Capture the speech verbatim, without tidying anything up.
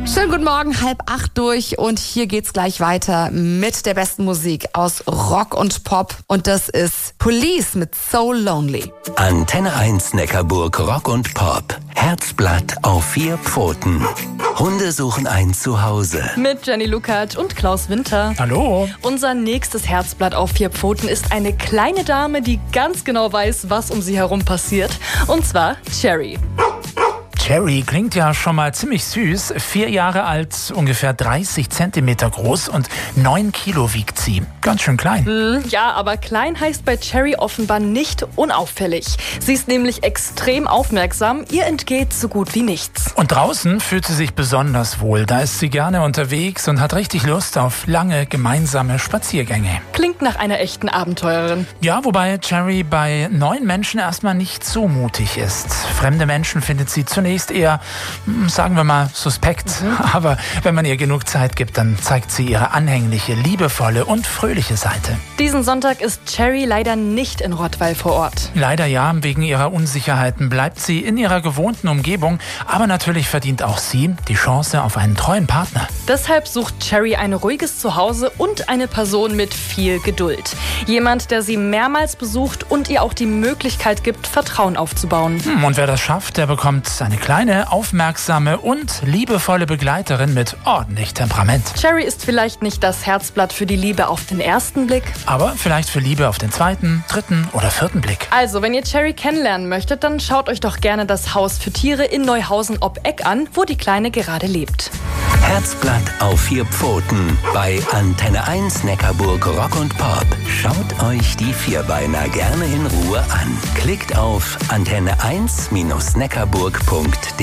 Schönen guten Morgen, halb acht durch und hier geht's gleich weiter mit der besten Musik aus Rock und Pop und das ist Police mit So Lonely. Antenne eins Neckarburg Rock und Pop. Herzblatt auf vier Pfoten. Hunde suchen ein Zuhause. Mit Jenny Lukacs und Klaus Winter. Hallo. Unser nächstes Herzblatt auf vier Pfoten ist eine kleine Dame, die ganz genau weiß, was um sie herum passiert. Und zwar Cherry. Cherry klingt ja schon mal ziemlich süß. Vier Jahre alt, ungefähr dreißig Zentimeter groß und neun Kilo wiegt sie. Ganz schön klein. Ja, aber klein heißt bei Cherry offenbar nicht unauffällig. Sie ist nämlich extrem aufmerksam. Ihr entgeht so gut wie nichts. Und draußen fühlt sie sich besonders wohl. Da ist sie gerne unterwegs und hat richtig Lust auf lange gemeinsame Spaziergänge. Klingt nach einer echten Abenteurerin. Ja, wobei Cherry bei neuen Menschen erstmal nicht so mutig ist. Fremde Menschen findet sie zunächst eher, sagen wir mal, suspekt. Mhm. Aber wenn man ihr genug Zeit gibt, dann zeigt sie ihre anhängliche, liebevolle und fröhliche Seite. Diesen Sonntag ist Cherry leider nicht in Rottweil vor Ort. Leider ja, wegen ihrer Unsicherheiten bleibt sie in ihrer gewohnten Umgebung. Aber natürlich verdient auch sie die Chance auf einen treuen Partner. Deshalb sucht Cherry ein ruhiges Zuhause und eine Person mit viel Geduld. Jemand, der sie mehrmals besucht und ihr auch die Möglichkeit gibt, Vertrauen aufzubauen. Hm, und wer das schafft, der bekommt eine kleine, aufmerksame und liebevolle Begleiterin mit ordentlich Temperament. Cherry ist vielleicht nicht das Herzblatt für die Liebe auf den ersten Blick, aber vielleicht für Liebe auf den zweiten, dritten oder vierten Blick. Also, wenn ihr Cherry kennenlernen möchtet, dann schaut euch doch gerne das Haus für Tiere in Neuhausen ob Eck an, wo die Kleine gerade lebt. Herzblatt auf vier Pfoten bei Antenne eins Neckarburg Rock und Pop. Schaut euch die Vierbeiner gerne in Ruhe an. Klickt auf antenne eins Neckarburg punkt de.